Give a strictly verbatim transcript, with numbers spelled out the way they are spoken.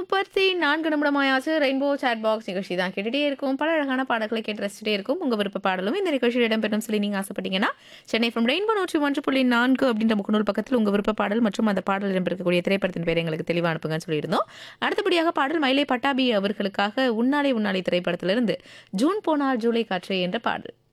முப்பத்தி நான்கு நிமிடமாயாச்சு. Rainbow chat box நிகழ்ச்சி தான் கேட்டுட்டே இருக்கும். பல அழகான பாடல்களை கேட்டு ரசிச்சுட்டே இருக்கும். உங்க விருப்ப பாடலும் இந்த நிகழ்ச்சியில் இடம்பெறும் சொல்லி நீங்க ஆசைப்பட்டீங்கன்னா, சென்னை ஃப்ரம் ரெயின்போ நூற்றி ஒன்று புள்ளி நான்கு அப்படின்ற முகநூல் பக்கத்தில் உங்க விருப்ப பாடல் மற்றும் அந்த பாடல் இடம்பெறக்கூடிய திரைப்படத்தின் பேரை எங்களுக்கு தெளிவா அனுப்புங்கன்னு சொல்லியிருந்தோம். அடுத்தபடியாக பாடல் மயிலை பட்டாபி அவர்களுக்காக உன்னாலே உன்னாலே திரைப்படத்திலிருந்து ஜூன் போனால் ஜூலை காற்றே என்ற பாடல்.